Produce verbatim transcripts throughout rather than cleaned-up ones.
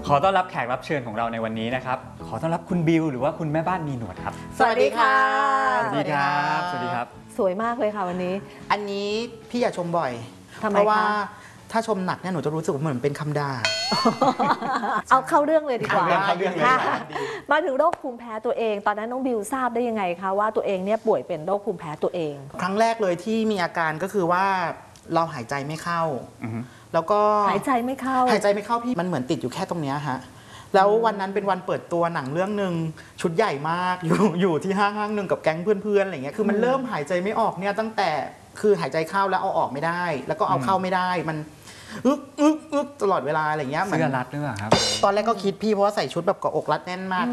ขอต้อนรับแขกรับเชิญของเราในวันนี้นะครับขอต้อนรับคุณบิวหรือว่าคุณแม่บ้านมีหนวดครับสวัสดีค่ะสวัสดีครับสวัสดีครับสวยมากเลยค่ะวันนี้อันนี้พี่อย่าชมบ่อยเพราะว่าถ้าชมหนักเนี่ยหนูจะรู้สึกเหมือนเป็นคำด่าเอาเข้าเรื่องเลยดีกว่าเข้าเรื่องเลยมาถึงโรคภูมิแพ้ตัวเองตอนนั้นน้องบิวทราบได้ยังไงคะว่าตัวเองเนี่ยป่วยเป็นโรคภูมิแพ้ตัวเองครั้งแรกเลยที่มีอาการก็คือว่าเราหายใจไม่เข้าแล้วก็หายใจไม่เข้าหายใจไม่เข้าพี่มันเหมือนติดอยู่แค่ตรงนี้ฮะแล้ววันนั้นเป็นวันเปิดตัวหนังเรื่องหนึ่งชุดใหญ่มากอยู่อยู่ที่ห้างห้างหนึ่งกับแก๊งเพื่อนๆอะไรเงี้ยคือมันเริ่มหายใจไม่ออกเนี่ยตั้งแต่คือหายใจเข้าแล้วเอาออกไม่ได้แล้วก็เอาเข้าไม่ได้มันอึ๊กอึ๊กอึ๊กตลอดเวลาอะไรเงี้ยเสื้อรัดหรือเปล่าครับตอนแรกก็คิดพี่เพราะว่าใส่ชุดแบบเกาะอกรัดแน่นมาก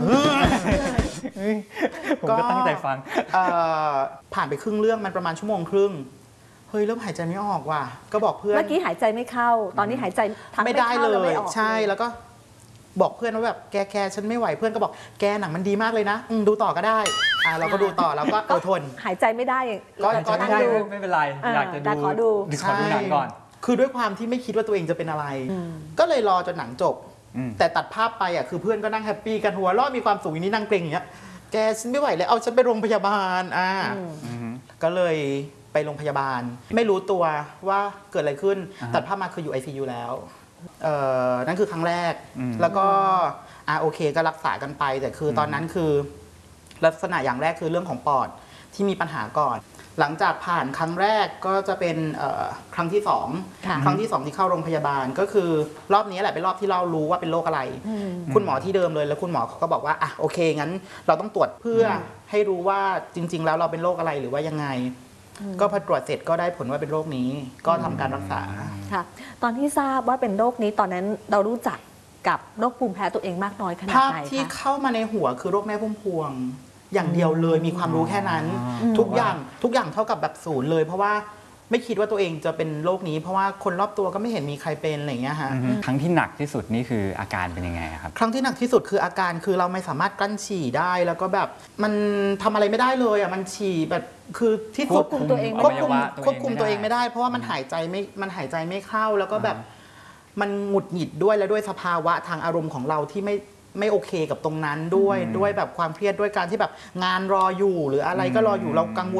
ผมก็ตั้งใจฟังผ่านไปครึ่งเรื่องมันประมาณชั่วโมงครึ่งเฮ้ยเริ่มหายใจไม่ออกว่ะก็บอกเพื่อนเมื่อกี้หายใจไม่เข้าตอนนี้หายใจไม่ได้เลยใช่แล้วก็บอกเพื่อนว่าแบบแกแกฉันไม่ไหวเพื่อนก็บอกแกหนังมันดีมากเลยนะดูต่อก็ได้อ่าเราก็ดูต่อแล้วก็อดทนหายใจไม่ได้ก็ก็ได้ไม่เป็นไรอยากจะดูขอดูขอดูหนังก่อนคือด้วยความที่ไม่คิดว่าตัวเองจะเป็นอะไรก็เลยรอจนหนังจบแต่ตัดภาพไปอ่ะคือเพื่อนก็นั่งแฮปปี้กันหัวเราะมีความสุขอย่างนี้นั่งเกรงอย่างเงี้ยแกฉันไม่ไหวแล้วเอาฉันไปโรงพยาบาลอ่าก็เลยไปโรงพยาบาลไม่รู้ตัวว่าเกิดอะไรขึ้นตัดภาพมาคืออยู่ ไอ ซี ยู แล้วเอ่อนั่นคือครั้งแรกแล้วก็อ่าโอเคก็รักษากันไปแต่คือตอนนั้นคือลักษณะอย่างแรกคือเรื่องของปอดที่มีปัญหาก่อนหลังจากผ่านครั้งแรกก็จะเป็นครั้งที่สองครั้งที่สองที่เข้าโรงพยาบาลก็คือรอบนี้แหละเป็นรอบที่เรารู้ว่าเป็นโรคอะไรคุณหมอที่เดิมเลยแล้วคุณหมอเขาก็บอกว่าอ่ะโอเคงั้นเราต้องตรวจเพื่อให้รู้ว่าจริงๆแล้วเราเป็นโรคอะไรหรือว่ายังไงก็พอตรวจเสร็จก็ได้ผลว่าเป็นโรคนี้ก็ทำการรักษาค่ะตอนที่ทราบว่าเป็นโรคนี้ตอนนั้นเรารู้จักกับโรคภูมิแพ้ตัวเองมากน้อยขนาดไหนคะภาพที่เข้ามาในหัวคือโรคแม่พุ่มพวงอย่างเดียวเลยมีความรู้แค่นั้นทุกอย่างทุกอย่างเท่ากับแบบศูนย์เลยเพราะว่าไม่คิดว่าตัวเองจะเป็นโรคนี้เพราะว่าคนรอบตัวก็ไม่เห็นมีใครเป็นอะไรอย่างเงี้ยฮะครั้งที่หนักที่สุดนี่คืออาการเป็นยังไงครับครั้งที่หนักที่สุดคืออาการคือเราไม่สามารถกลั้นฉี่ได้แล้วก็แบบมันทำอะไรไม่ได้เลยอ่ะมันฉี่แบบคือที่ควบคุมตัวเองควบคุมควบคุมตัวเองไม่ได้เพราะว่ามันหายใจไม่มันหายใจไม่เข้าแล้วก็แบบมันหงุดหงิดด้วยแล้วด้วยสภาวะทางอารมณ์ของเราที่ไม่ไม่โอเคกับตรงนั้นด้วยด้วยแบบความเครียดด้วยการที่แบบงานรออยู่หรืออะไรก็รออยู่เรากังวล